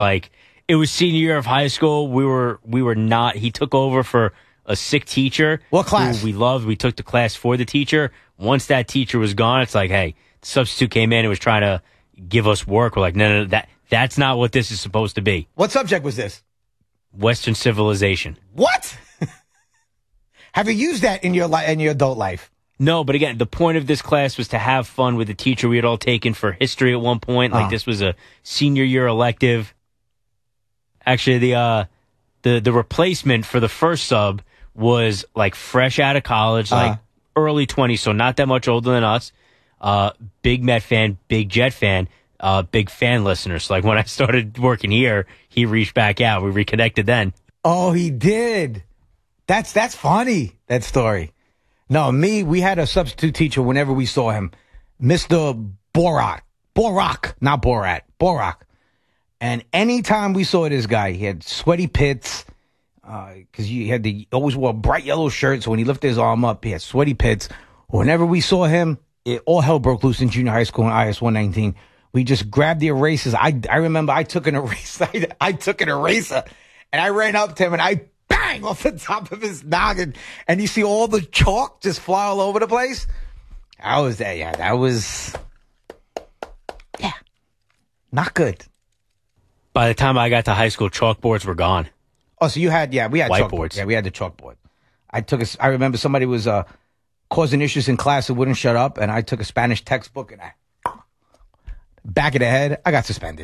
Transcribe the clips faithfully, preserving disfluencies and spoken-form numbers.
Like, it was senior year of high school. We were we were not. He took over for a sick teacher. What class? Who we loved. We took the class for the teacher. Once that teacher was gone, it's like, hey, the substitute came in and was trying to give us work. We're like, no, no, no, that that's not what this is supposed to be. What subject was this? Western civilization. What? Have you used that in your li- in your adult life? No, but again, the point of this class was to have fun with the teacher we had all taken for history at one point. Like, Uh-huh. this was a senior year elective. Actually, the uh, the the replacement for the first sub was like fresh out of college, like Uh-huh. early twenties, so not that much older than us. Uh, big Met fan, big Jet fan, uh, big fan listener. So like when I started working here, he reached back out. We reconnected then. Oh, he did. That's that's funny, that story. No, me, we had a substitute teacher whenever we saw him, Mister Borak. Borak, not Borat. Borak. And anytime we saw this guy, he had sweaty pits, because he had the always wore a bright yellow shirt, so when he lifted his arm up, he had sweaty pits. Whenever we saw him, it, all hell broke loose in junior high school in I S one nineteen. We just grabbed the erasers. I, I remember I took an eraser. I, I took an eraser, and I ran up to him, and I bang off the top of his noggin, and you see all the chalk just fly all over the place. I was there, yeah, that was, yeah, not good. By the time I got to high school, chalkboards were gone. Oh, so you had, yeah, we had Whiteboards. chalkboards. Yeah, we had the chalkboard. I took a, I remember somebody was uh, causing issues in class who wouldn't shut up, and I took a Spanish textbook, and I, back of the head, I got suspended.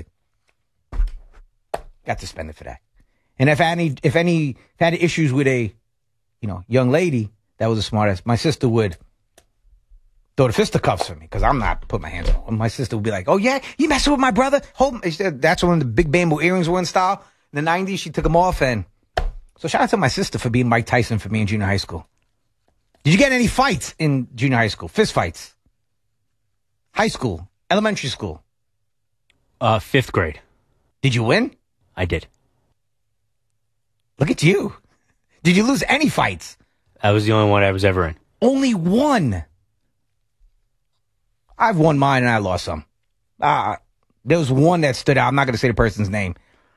Got suspended for that. And if any, if any, if I had issues with a, you know, young lady that was the smartest, my sister would throw the fisticuffs for me, because I'm not putting my hands on her. My sister would be like, oh, yeah, you messing with my brother? Hold me. She said, that's when the big bamboo earrings were in style. In the nineties, she took them off. And so shout out to my sister for being Mike Tyson for me in junior high school. Did you get any fights in junior high school? Fist fights? High school? Elementary school? Uh, fifth grade. Did you win? I did. Look at you. Did you lose any fights? That was the only one I was ever in. Only one. I've won mine and I lost some. Uh, there was one that stood out. I'm not going to say the person's name.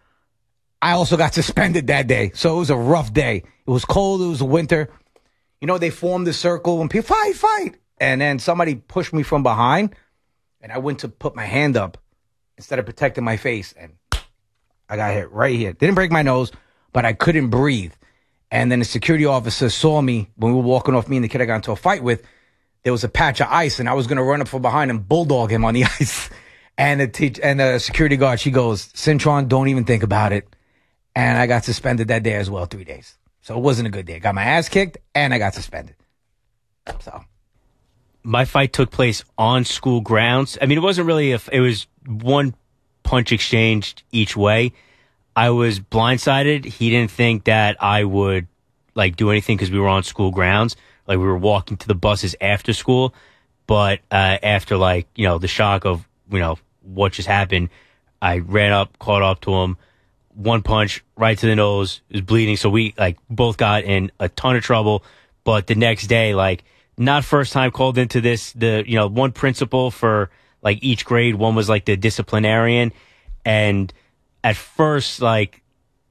I also got suspended that day. So it was a rough day. It was cold. It was winter. You know, they formed a circle and people fight, fight. And then somebody pushed me from behind and I went to put my hand up instead of protecting my face. And I got hit right here. Didn't break my nose, but I couldn't breathe. And then the security officer saw me when we were walking off, me and the kid I got into a fight with. There was a patch of ice, and I was going to run up from behind and bulldog him on the ice. And the teach and the security guard, she goes, Cintron, don't even think about it. And I got suspended that day as well, three days. So it wasn't a good day. Got my ass kicked, and I got suspended. So my fight took place on school grounds. I mean, it wasn't really a, it was one punch exchanged each way. I was blindsided. He didn't think that I would like do anything because we were on school grounds. Like we were walking to the buses after school. But uh, after like, you know, the shock of, you know, what just happened, I ran up, caught up to him. One punch right to the nose, it was bleeding. So we like both got in a ton of trouble. But the next day, like not first time called into this, the, you know, one principal for like each grade. One was like the disciplinarian. And at first, like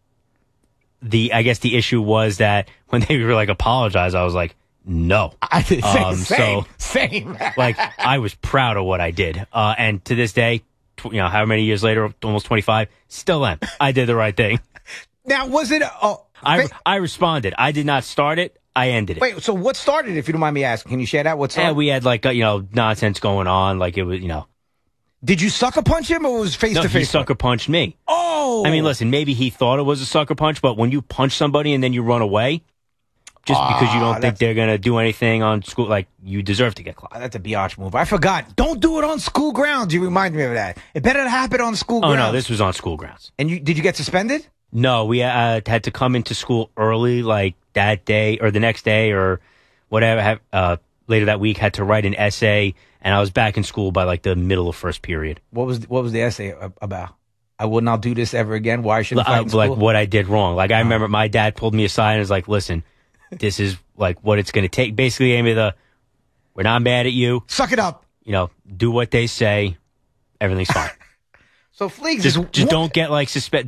the, I guess the issue was that when they were like apologize, I was like, no. I did Um, same, so, same. like I was proud of what I did. Uh, and to this day, tw- you know, how many years later, almost twenty-five, still am. I did the right thing. Now, was it? Oh, I, I responded. I did not start it. I ended it. wait. So what started? If you don't mind me asking, can you share that? What started? Yeah, we had like, uh, you know, nonsense going on. Like it was, you know. Did you sucker punch him, or was face No, to he face? sucker punched me. Oh, I mean, listen, maybe he thought it was a sucker punch, but when you punch somebody and then you run away, just because you Ah, don't think that's- they're going to do anything on school, like you deserve to get clocked. That's a biatch move. I forgot. Don't do it on school grounds. You remind me of that. It better happen on school Oh, grounds. no, this was on school grounds. And you did you get suspended? No, we uh, had to come into school early, like that day or the next day or whatever. Have, uh, later that week, had to write an essay, and I was back in school by like the middle of first period. What was what was the essay about? I will not do this ever again. Why should I fight in Uh, school? like what I did wrong. Like I remember my dad pulled me aside and was like, "Listen, this is like what it's going to take." Basically, Amy, the we're not mad at you. Suck it up. You know, do what they say. Everything's fine. So Fleeks Just, is just one- don't get like suspect.